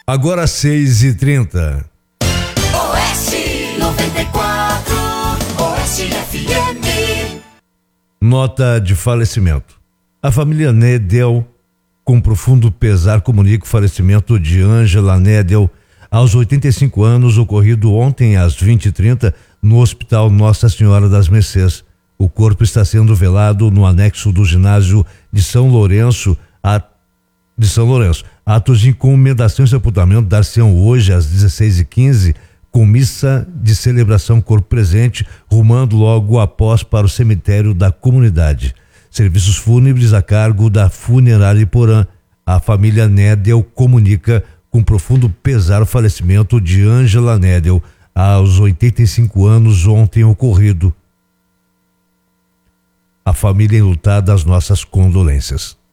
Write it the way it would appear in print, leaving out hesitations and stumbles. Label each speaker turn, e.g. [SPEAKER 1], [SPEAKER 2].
[SPEAKER 1] Agora 6h30.
[SPEAKER 2] Oeste 94, Oeste FM.
[SPEAKER 1] Nota de falecimento. A família Nedel, com profundo pesar, comunica o falecimento de Ângela Nedel aos 85 anos, ocorrido ontem às 20h30 no Hospital Nossa Senhora das Mercês. O corpo está sendo velado no anexo do ginásio de São Lourenço. Atos de encomendação e sepultamento dar-se-ão hoje às 16h15, com missa de celebração corpo presente, rumando logo após para o cemitério da comunidade. Serviços fúnebres a cargo da Funerária Iporã. A família Nedel comunica com profundo pesar o falecimento de Ângela Nedel aos 85 anos ontem ocorrido. A família enlutada, as nossas condolências.